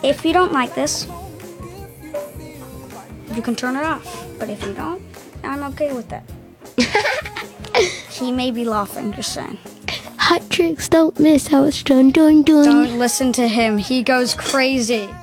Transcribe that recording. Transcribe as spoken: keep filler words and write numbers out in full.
If you don't like this, you can turn it off. But if you don't, I'm okay with that. He may be laughing, just saying. Hot tricks don't miss how it's done, done, done. Don't listen to him. He goes crazy.